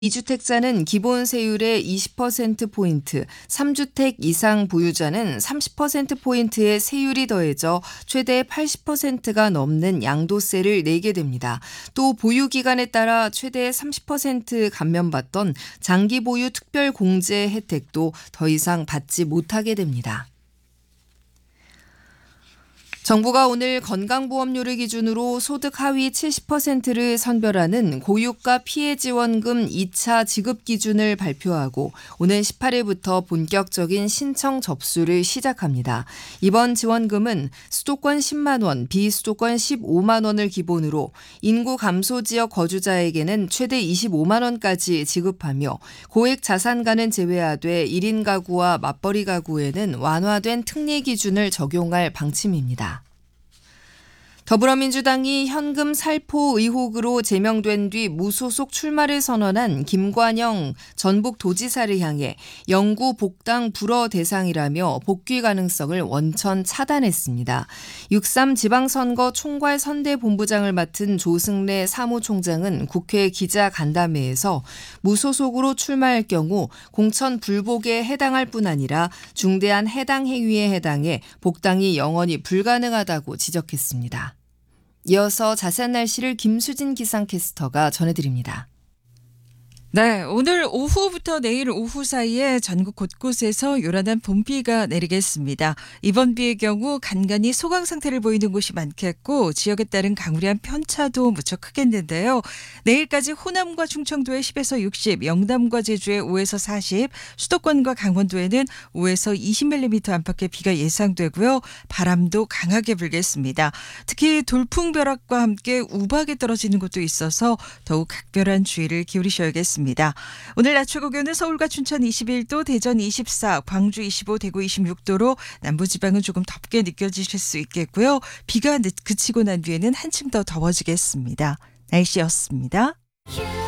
2주택자는 기본 세율의 20%포인트, 3주택 이상 보유자는 30%포인트의 세율이 더해져 최대 80%가 넘는 양도세를 내게 됩니다. 또 보유 기간에 따라 최대 30% 감면받던 장기 보유 특별 공제 혜택도 더 이상 받지 못하게 됩니다. 정부가 오늘 건강보험료를 기준으로 소득 하위 70%를 선별하는 고유가 피해지원금 2차 지급 기준을 발표하고 오늘 18일부터 본격적인 신청 접수를 시작합니다. 이번 지원금은 수도권 10만 원, 비수도권 15만 원을 기본으로 인구 감소 지역 거주자에게는 최대 25만 원까지 지급하며 고액 자산가는 제외하되 1인 가구와 맞벌이 가구에는 완화된 특례 기준을 적용할 방침입니다. 더불어민주당이 현금 살포 의혹으로 제명된 뒤 무소속 출마를 선언한 김관영 전북도지사를 향해 영구 복당 불허 대상이라며 복귀 가능성을 원천 차단했습니다. 6.3 지방선거 총괄선대본부장을 맡은 조승래 사무총장은 국회 기자간담회에서 무소속으로 출마할 경우 공천 불복에 해당할 뿐 아니라 중대한 해당 행위에 해당해 복당이 영원히 불가능하다고 지적했습니다. 이어서 자세한 날씨를 김수진 기상캐스터가 전해드립니다. 네, 오늘 오후부터 내일 오후 사이에 전국 곳곳에서 요란한 봄비가 내리겠습니다. 이번 비의 경우 간간히 소강 상태를 보이는 곳이 많겠고 지역에 따른 강우량 편차도 무척 크겠는데요. 내일까지 호남과 충청도에 10에서 60, 영남과 제주에 5에서 40, 수도권과 강원도에는 5에서 20mm 안팎의 비가 예상되고요. 바람도 강하게 불겠습니다. 특히 돌풍벼락과 함께 우박이 떨어지는 곳도 있어서 더욱 각별한 주의를 기울이셔야겠습니다. 오늘 낮 최고 기온은 서울과 춘천 21도, 대전 24, 광주 25, 대구 26도로 남부지방은 조금 덥게 느껴지실 수 있겠고요. 비가 그치고 난 뒤에는 한층 더 더워지겠습니다. 날씨였습니다.